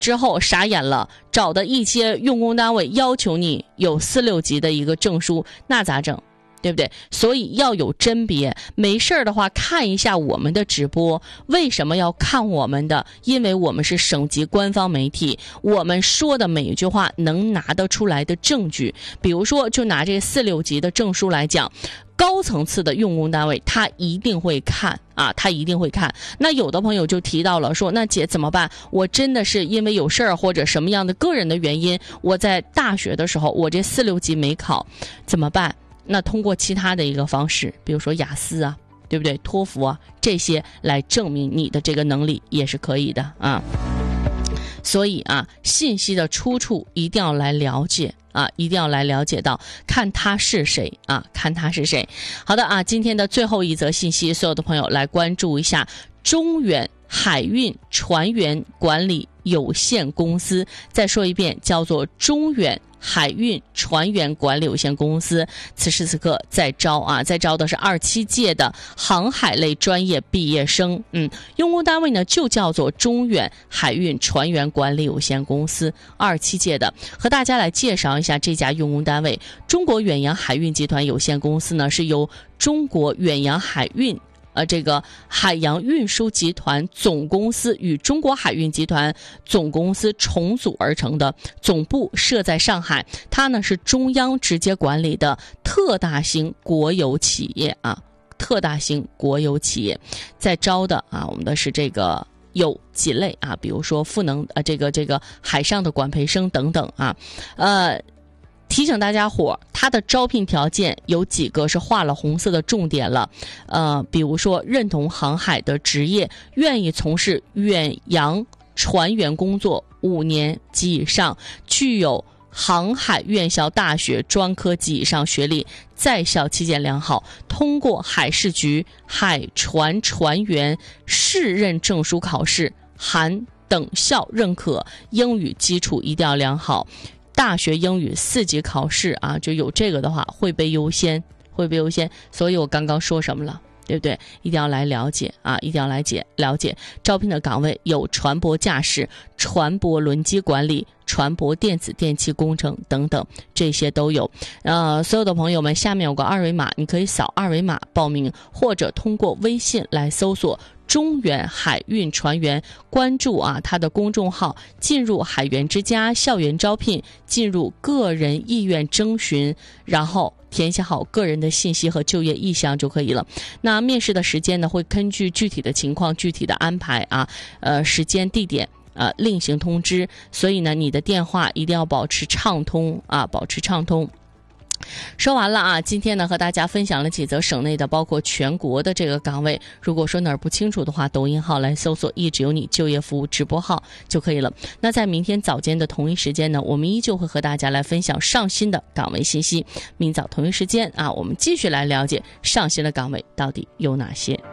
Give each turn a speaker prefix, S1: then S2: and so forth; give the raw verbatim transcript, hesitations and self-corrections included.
S1: 之后傻眼了，找的一些用工单位要求你有四六级的一个证书，那咋整？对不对？所以要有甄别，没事儿的话看一下我们的直播。为什么要看我们的？因为我们是省级官方媒体，我们说的每一句话能拿得出来的证据。比如说就拿这四六级的证书来讲，高层次的用工单位他一定会看啊，他一定会看。那有的朋友就提到了说，那姐怎么办？我真的是因为有事儿或者什么样的个人的原因，我在大学的时候我这四六级没考，怎么办？那通过其他的一个方式，比如说雅思啊，对不对？托福啊，这些来证明你的这个能力也是可以的啊。所以啊，信息的出处一定要来了解啊，一定要来了解到，看他是谁啊，看他是谁。好的啊，今天的最后一则信息，所有的朋友来关注一下中远海运船员管理有限公司。再说一遍，叫做中远海运船员管理有限公司，此时此刻在招啊，在招的是二七届的航海类专业毕业生。嗯，用工单位呢就叫做中远海运船员管理有限公司，二七届的。和大家来介绍一下这家用工单位，中国远洋海运集团有限公司呢是由中国远洋海运呃，这个海洋运输集团总公司与中国海运集团总公司重组而成的，总部设在上海。它呢是中央直接管理的特大型国有企业啊，特大型国有企业。在招的啊，我们的是这个有几类啊，比如说赋能呃，这个这个海上的管培生等等啊，呃。提醒大家伙，它的招聘条件有几个是画了红色的重点了，呃，比如说认同航海的职业，愿意从事远洋船员工作五年及以上，具有航海院校大学专科及以上学历，在校期间良好，通过海事局海船船员试任证书考试，含等校认可，英语基础一定要良好。大学英语四级考试啊，就有这个的话会被优先，会被优先。所以我刚刚说什么了，对不对？一定要来了解啊，一定要来解了解。招聘的岗位有船舶驾驶、船舶轮机管理、船舶电子电气工程等等，这些都有。呃，所有的朋友们，下面有个二维码，你可以扫二维码报名，或者通过微信来搜索中远海运船员，关注啊他的公众号，进入海员之家校园招聘，进入个人意愿征询，然后填写好个人的信息和就业意向就可以了。那面试的时间呢，会根据具体的情况具体的安排啊，呃，时间地点呃另行通知。所以呢，你的电话一定要保持畅通啊，保持畅通。说完了啊，今天呢和大家分享了几则省内的包括全国的这个岗位，如果说哪儿不清楚的话，抖音号来搜索一直有你就业服务直播号就可以了。那在明天早间的同一时间呢，我们依旧会和大家来分享上新的岗位信息。明早同一时间啊，我们继续来了解上新的岗位到底有哪些。